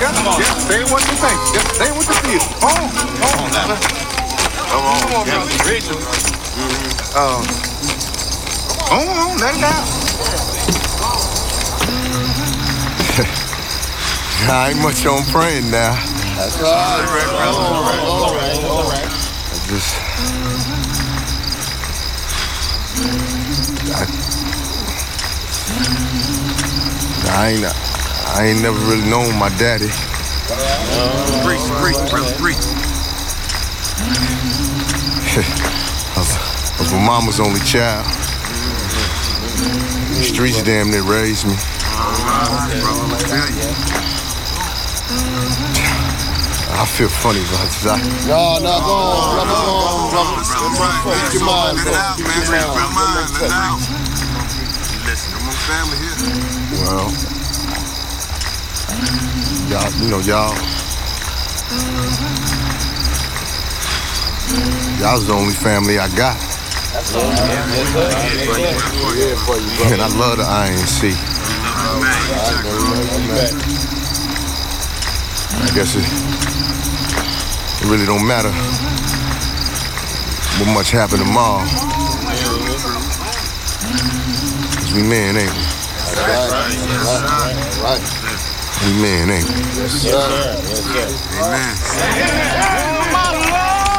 Just say what you think. Just say what you feel. Come on now. Come on, Rachel. Come on, let it out. I ain't much on praying now. That's right. All right. I ain't never really known my daddy. Preach, brother, preach. I was my mama's only child. The streets damn near raised me. I feel funny about this. No, go on, brother. Keep your mind, bro. Keep your mind. Listen, I'm on family here. Well, y'all's the only family I got. And I love the INC. I guess it really don't matter what much happen tomorrow. 'Cause we men, ain't we? Right. We men, ain't we? Yes, sir. Amen.